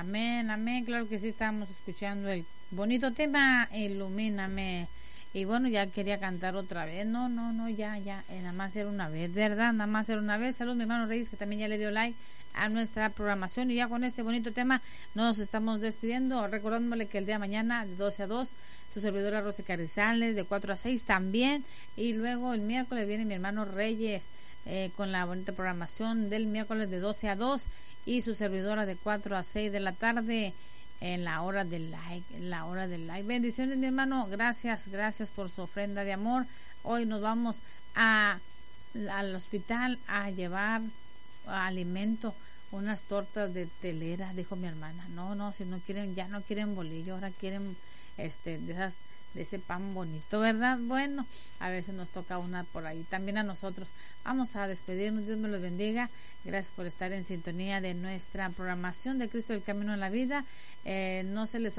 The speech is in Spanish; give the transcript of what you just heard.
Amén, amén. Claro que sí, estábamos escuchando el bonito tema, Ilumíname. Y bueno, ya quería cantar otra vez. No, ya. Nada más era una vez, ¿verdad? Nada más era una vez. Saludos, mi hermano Reyes, que también ya le dio like a nuestra programación. Y ya con este bonito tema nos estamos despidiendo. Recordándole que el día de mañana, de 12 a 2, su servidora Rosy Carrizales, de 4 a 6 también. Y luego el miércoles viene mi hermano Reyes con la bonita programación del miércoles de 12 a 2. Y su servidora de 4 a 6 de la tarde. En la hora del like, bendiciones mi hermano, gracias por su ofrenda de amor. Hoy nos vamos al hospital a llevar alimento, unas tortas de telera, dijo mi hermana. No, si no quieren, ya no quieren bolillo, ahora quieren de ese pan bonito, ¿verdad? Bueno, a ver si nos toca una por ahí. También a nosotros. Vamos a despedirnos. Dios me los bendiga. Gracias por estar en sintonía de nuestra programación de Cristo el Camino en la Vida. No se les